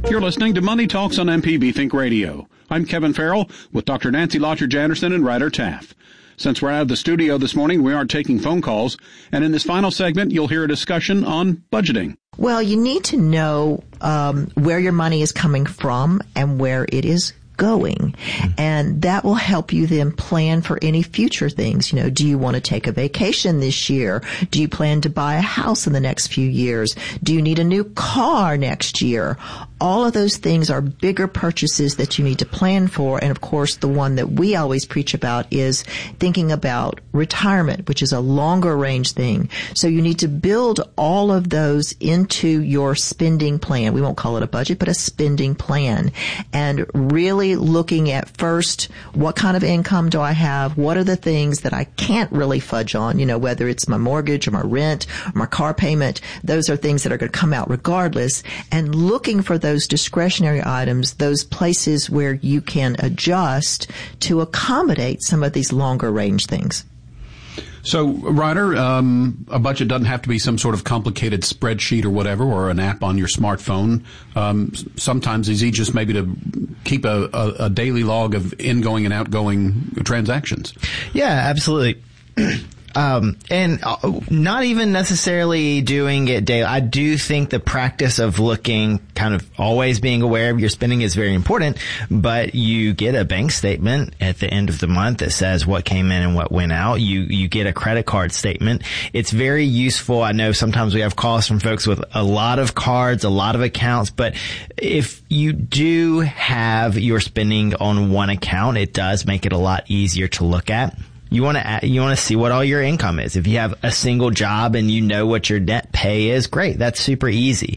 You're listening to Money Talks on MPB Think Radio. I'm Kevin Farrell with Dr. Nancy Lottridge-Anderson and Ryder Taff. Since we're out of the studio this morning, we aren't taking phone calls. And in this final segment, you'll hear a discussion on budgeting. Well, you need to know where your money is coming from and where it is going. And that will help you then plan for any future things. You know, do you want to take a vacation this year? Do you plan to buy a house in the next few years? Do you need a new car next year? All of those things are bigger purchases that you need to plan for. And of course, the one that we always preach about is thinking about retirement, which is a longer range thing. So you need to build all of those into your spending plan. We won't call it a budget, but a spending plan. And really looking at first, what kind of income do I have? What are the things that I can't really fudge on? You know, whether it's my mortgage or my rent or my car payment, those are things that are going to come out regardless. And looking for those discretionary items, those places where you can adjust to accommodate some of these longer range things. So, Ryder, a budget doesn't have to be some sort of complicated spreadsheet or whatever, or an app on your smartphone. Sometimes it's easy just maybe to keep a daily log of ingoing and outgoing transactions. Yeah, absolutely. And not even necessarily doing it daily. I do think the practice of looking, kind of always being aware of your spending is very important, but you get a bank statement at the end of the month that says what came in and what went out. You get a credit card statement. It's very useful. I know sometimes we have calls from folks with a lot of cards, a lot of accounts, but if you do have your spending on one account, it does make it a lot easier to look at. You want to see what all your income is. If you have a single job and you know what your net pay is, great. That's super easy.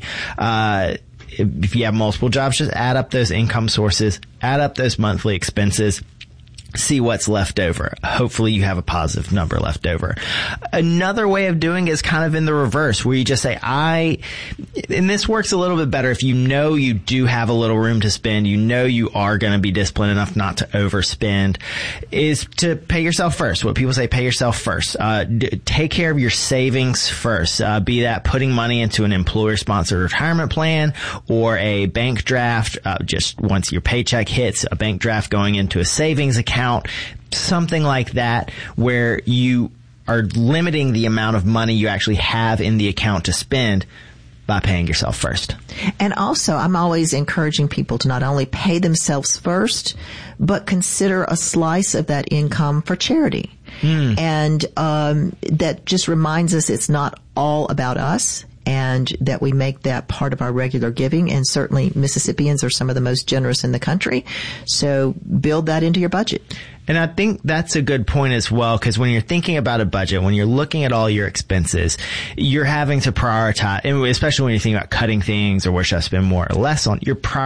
If you have multiple jobs, just add up those income sources, add up those monthly expenses, see what's left over. Hopefully you have a positive number left over. Another way of doing it is kind of in the reverse, where you just say, and this works a little bit better if you know you do have a little room to spend, you know you are going to be disciplined enough not to overspend, is to pay yourself first. What people say, pay yourself first. Take care of your savings first. Be that putting money into an employer-sponsored retirement plan or a bank draft, just once your paycheck hits, a bank draft going into a savings account. Something like that, where you are limiting the amount of money you actually have in the account to spend by paying yourself first. And also, I'm always encouraging people to not only pay themselves first, but consider a slice of that income for charity. And that just reminds us it's not all about us, and that we make that part of our regular giving. And certainly Mississippians are some of the most generous in the country. So build that into your budget. And I think that's a good point as well, because when you're thinking about a budget, when you're looking at all your expenses, you're having to prioritize, and especially when you're thinking about cutting things or where should I spend more or less on, you're